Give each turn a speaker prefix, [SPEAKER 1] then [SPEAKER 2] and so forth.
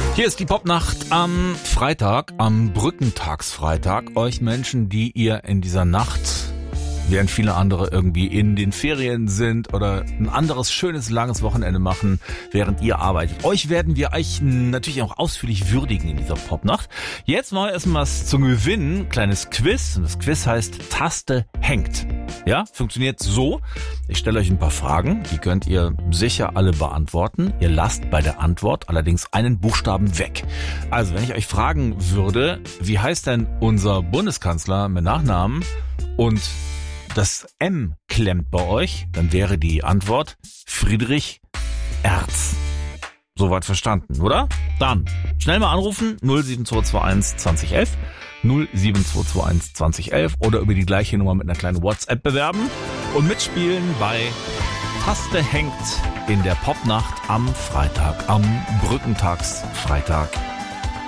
[SPEAKER 1] Hier ist die Popnacht am Freitag, am Brückentagsfreitag. Euch Menschen, die ihr in dieser Nacht, während viele andere irgendwie in den Ferien sind oder ein anderes schönes, langes Wochenende machen, während ihr arbeitet. Euch werden wir euch natürlich auch ausführlich würdigen in dieser Popnacht. Jetzt mal erstmal was zum Gewinnen. Kleines Quiz. Und das Quiz heißt Taste hängt. Ja, funktioniert so. Ich stelle euch ein paar Fragen. Die könnt ihr sicher alle beantworten. Ihr lasst bei der Antwort allerdings einen Buchstaben weg. Also, wenn ich euch fragen würde, wie heißt denn unser Bundeskanzler mit Nachnamen und das M klemmt bei euch, dann wäre die Antwort Friedrich Erz. Soweit verstanden, oder? Dann schnell mal anrufen, 07221 2011, 07221 2011 oder über die gleiche Nummer mit einer kleinen WhatsApp bewerben und mitspielen bei Taste hängt in der Popnacht am Freitag, am Brückentagsfreitag.